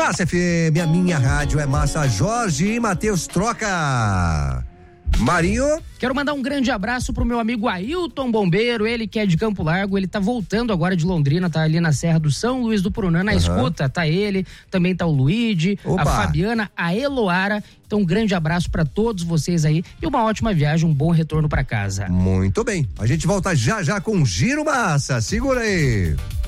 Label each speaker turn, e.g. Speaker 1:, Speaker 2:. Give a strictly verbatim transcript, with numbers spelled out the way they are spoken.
Speaker 1: Massa F M, a minha rádio é Massa. Jorge e Matheus, troca. Marinho.
Speaker 2: Quero mandar um grande abraço pro meu amigo Ailton Bombeiro, ele que é de Campo Largo, ele tá voltando agora de Londrina, tá ali na Serra do São Luís do Purunã, na uhum. escuta, tá ele, também tá o Luigi, Opa. a Fabiana, a Eloara. Então um grande abraço para todos vocês aí e uma ótima viagem, um bom retorno para casa.
Speaker 1: Muito bem, a gente volta já já com Giro Massa, segura aí.